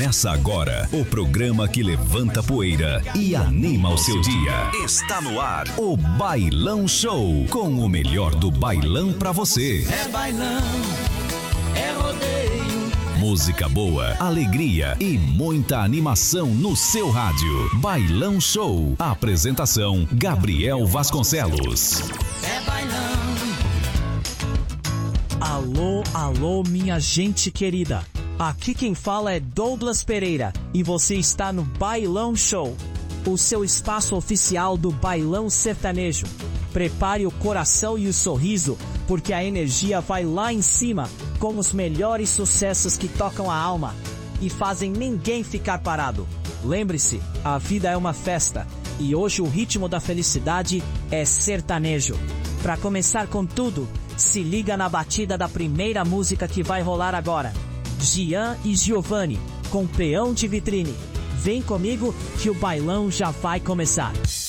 Começa agora o programa que levanta poeira e anima o seu dia. Está no ar o Bailão Show, com o melhor do bailão pra você. É bailão, é rodeio. Música boa, alegria e muita animação no seu rádio. Bailão Show. Apresentação: Gabriel Vasconcelos. É bailão. Alô, alô, minha gente querida. Aqui quem fala é Douglas Pereira e você está no Bailão Show, o seu espaço oficial do bailão sertanejo. Prepare o coração e o sorriso, porque a energia vai lá em cima com os melhores sucessos que tocam a alma e fazem ninguém ficar parado. Lembre-se, a vida é uma festa e hoje o ritmo da felicidade é sertanejo. Para começar com tudo, se liga na batida da primeira música que vai rolar agora. Gian e Giovanni, com Peão de Vitrine. Vem comigo que o bailão já vai começar.